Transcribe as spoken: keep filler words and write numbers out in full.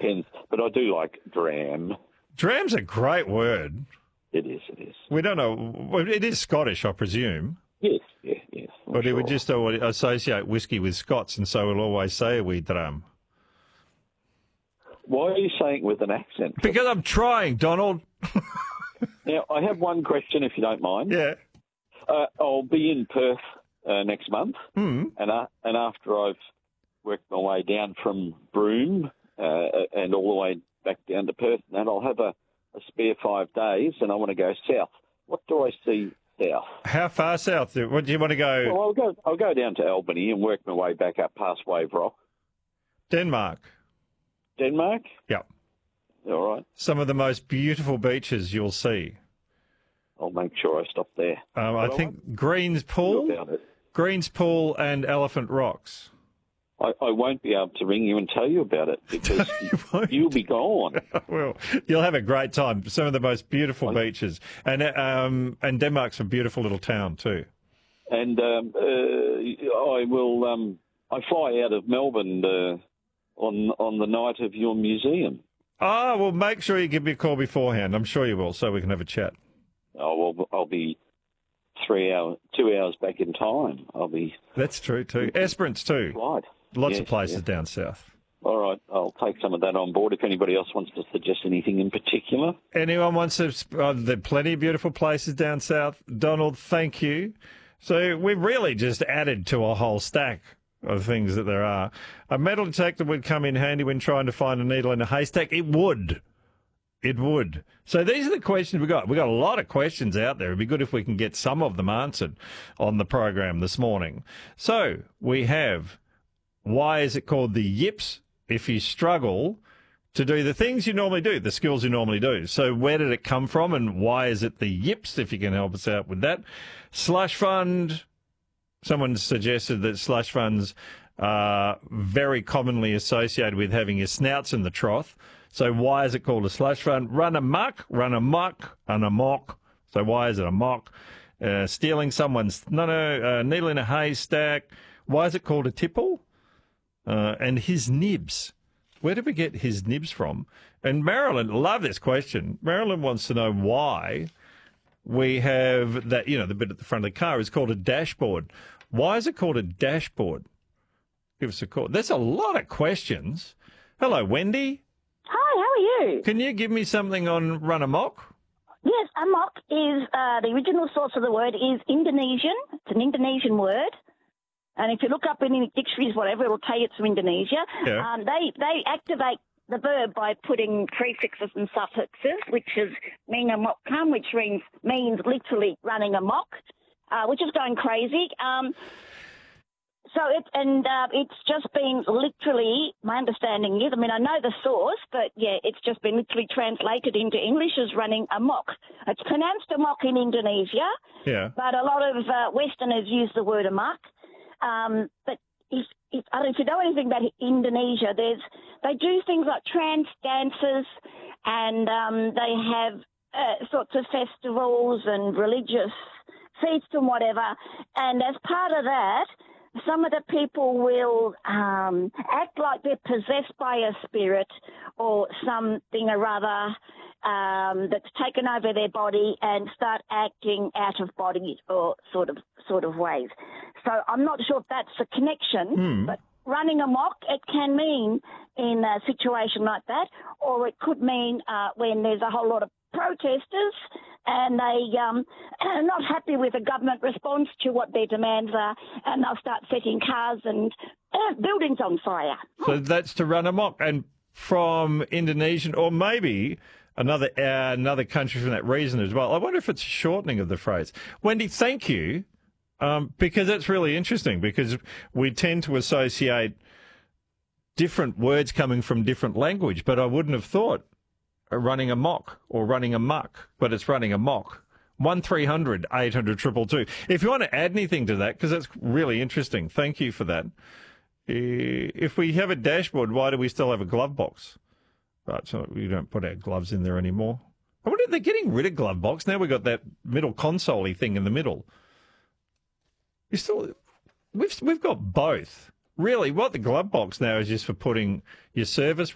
depends. But I do like dram. Dram's a great word. It is, it is. We don't know. Well, it is Scottish, I presume. Yes, yes, yes. I'm But it sure. would just always associate whiskey with Scots, and so we'll always say a wee dram. Why are you saying it with an accent? Because I'm trying, Donald. Now, I have one question, if you don't mind. Yeah. Uh, I'll be in Perth uh, next month, Mm. and uh, and after I've worked my way down from Broome uh, and all the way back down to Perth, and then I'll have a, a spare five days, and I want to go south. What do I see south? How far south? What do you want to go? Well, I'll go. I'll go down to Albany and work my way back up past Wave Rock, Denmark. Denmark. Yep. All right. Some of the most beautiful beaches you'll see. I'll make sure I stop there. Um, I But I think Greens Know Pool, about it. Greens Pool, and Elephant Rocks. I, I won't be able to ring you and tell you about it because You won't. you'll be gone. Well, you'll have a great time. Some of the most beautiful beaches, and um, and Denmark's a beautiful little town too. And um, uh, I will. Um, I fly out of Melbourne uh, on on the night of your museum. Ah, well, make sure you give me a call beforehand. I'm sure you will, so we can have a chat. Oh well, I'll be three hours, two hours back in time. I'll be That's true too. Esperance too. right. Lots Yes, of places yes. down south. All right, I'll take some of that on board. If anybody else wants to suggest anything in particular, Anyone wants to? Uh, there are plenty of beautiful places down south. Donald, thank you. So we've really just added to a whole stack of things that there are. A metal detector would come in handy when trying to find a needle in a haystack. It would. It would. So these are the questions we got. We've got a lot of questions out there. It'd be good if we can get some of them answered on the program this morning. So we have, why is it called the yips if you struggle to do the things you normally do, the skills you normally do? So where did it come from and why is it the yips, if you can help us out with that? Slush fund. Someone suggested that slush funds are very commonly associated with having your snouts in the trough. So why is it called a slush fund? Run amok, run amok, an amok. So why is it amok? Uh, stealing someone's no, no, uh, needle in a haystack. Why is it called a tipple? Uh, and his nibs. Where did we get his nibs from? And Marilyn, love this question. Marilyn wants to know why we have that, you know, the bit at the front of the car is called a dashboard. Why is it called a dashboard? Give us a call. There's a lot of questions. Hello, Wendy. Hi, how are you? Can you give me something on run amok? Yes, amok is, uh, the original source of the word is Indonesian. It's an Indonesian word. And if you look up in any dictionaries, whatever, it'll tell you it's from Indonesia. Yeah. Um, they, they activate the verb by putting prefixes and suffixes, which is mean amok come, which means, means literally running amok, uh, which is going crazy. Um, So it and uh, it's just been literally, my understanding is, I mean, I know the source, but yeah, it's just been literally translated into English as running amok. It's pronounced amok in Indonesia, Yeah. but a lot of uh, Westerners use the word amok. Um, but if, if, I don't know if you know anything about Indonesia, there's they do things like trance dances, and um, they have uh, sorts of festivals and religious feasts and whatever. And as part of that, some of the people will um, act like they're possessed by a spirit or something or other um, that's taken over their body and start acting out of body or sort of sort of ways. So I'm not sure if that's a connection, Hmm. but running amok, it can mean in a situation like that, or it could mean uh, when there's a whole lot of protesters and they um, are not happy with the government response to what their demands are, and they'll start setting cars and uh, buildings on fire. So that's to run amok. And from Indonesian, or maybe another uh, another country from that reason as well. I wonder if it's a shortening of the phrase. Wendy, thank you, um, because that's really interesting, because we tend to associate different words coming from different language, but I wouldn't have thought uh, running amok or running amok, but it's running amok. one three hundred eight hundred two two two. If you want to add anything to that, because that's really interesting, thank you for that. Uh, If we have a dashboard, why do we still have a glove box? Right, so we don't put our gloves in there anymore. I wonder if they're getting rid of glove box. Now we've got that middle console-y thing in the middle. You still, we've we've got both. Really, what the glove box now is just for putting your service